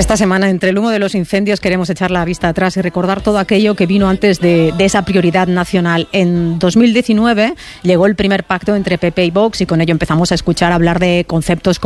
Esta semana, entre el humo de los incendios, queremos echar la vista atrás y recordar todo aquello que vino antes de esa prioridad nacional. En 2019 llegó el primer pacto entre PP y Vox y con ello empezamos a escuchar hablar de conceptos como